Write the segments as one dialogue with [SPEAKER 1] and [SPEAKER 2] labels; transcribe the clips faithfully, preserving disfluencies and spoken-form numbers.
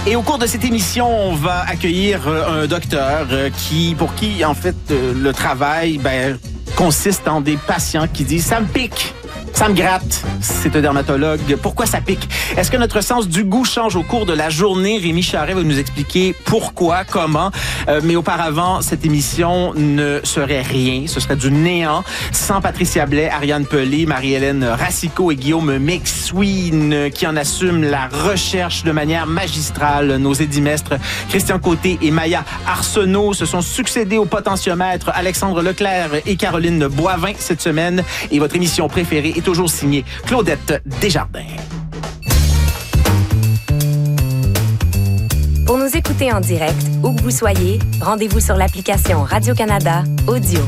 [SPEAKER 1] Et au cours de cette émission, on va accueillir un docteur qui, pour qui, en fait, le travail ben, consiste en des patients qui disent « ça me pique ». Ça me gratte, c'est un dermatologue. Pourquoi ça pique? Est-ce que notre sens du goût change au cours de la journée? Rémi Charret va nous expliquer pourquoi, comment. Euh, mais auparavant, cette émission ne serait rien. Ce serait du néant. Sans Patricia Blais, Ariane Pelé, Marie-Hélène Racicot et Guillaume McSween qui en assument la recherche de manière magistrale. Nos édimestres, Christian Côté et Maya Arsenault, se sont succédés au potentiomètre Alexandre Leclerc et Caroline Boivin cette semaine. Et votre émission préférée est toujours signée Claudette Desjardins.
[SPEAKER 2] Pour nous écouter en direct, où que vous soyez, rendez-vous sur l'application Radio-Canada Audio.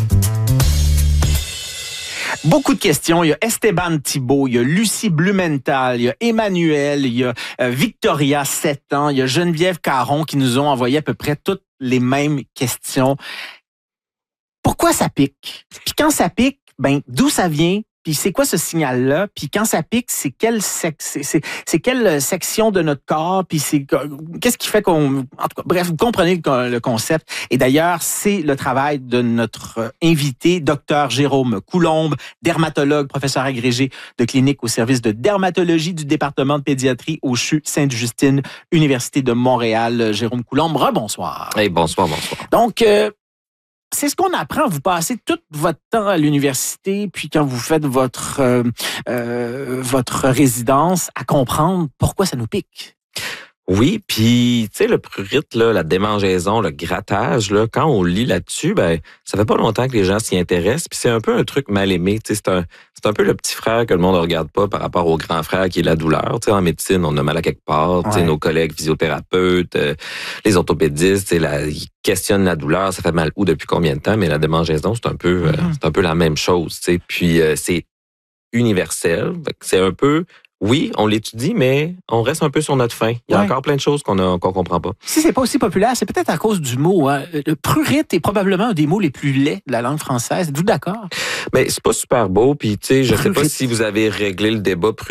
[SPEAKER 1] Beaucoup de questions. Il y a Esteban Thibault, il y a Lucie Blumenthal, il y a Emmanuel, il y a euh, Victoria, sept ans, il y a Geneviève Caron qui nous ont envoyé à peu près toutes les mêmes questions. Pourquoi ça pique? Puis quand ça pique, ben d'où ça vient? Puis c'est quoi ce signal-là? Puis quand ça pique, c'est quelle, sec- c'est, c'est, c'est quelle section de notre corps? Puis c'est qu'est-ce qui fait qu'on... En tout cas, bref, vous comprenez le, le concept. Et d'ailleurs, c'est le travail de notre invité, docteur Jérôme Coulombe, dermatologue, professeur agrégé de clinique au service de dermatologie du département de pédiatrie au C H U Sainte-Justine, Université de Montréal. Jérôme Coulombe, rebonsoir.
[SPEAKER 3] Hey, bonsoir, bonsoir.
[SPEAKER 1] Donc... Euh, C'est ce qu'on apprend. Vous passez tout votre temps à l'université, puis quand vous faites votre euh, euh, votre résidence, à comprendre pourquoi ça nous pique.
[SPEAKER 3] Oui, puis tu sais, le prurite, là, la démangeaison, le grattage, là, quand on lit là-dessus, ben ça fait pas longtemps que les gens s'y intéressent, puis c'est un peu un truc mal aimé. Tu sais, c'est un c'est un peu le petit frère que le monde ne regarde pas par rapport au grand frère qui est la douleur. Tu sais, en médecine, on a mal à quelque part. Tu sais, nos collègues physiothérapeutes, euh, les orthopédistes, tu sais, la, ils questionnent la douleur. Ça fait mal où depuis combien de temps? Mais la démangeaison, c'est un peu, mm-hmm. euh, c'est un peu la même chose. Tu sais, puis euh, c'est universel. C'est un peu Oui, on l'étudie, mais on reste un peu sur notre faim. Il y a ouais. encore plein de choses qu'on a, qu'on comprend pas.
[SPEAKER 1] Si c'est pas aussi populaire, c'est peut-être à cause du mot. Hein. Le prurite est probablement un des mots les plus laids de la langue française. Êtes-vous d'accord?
[SPEAKER 3] Mais c'est pas super beau. Puis tu sais, je sais pas si vous avez réglé le débat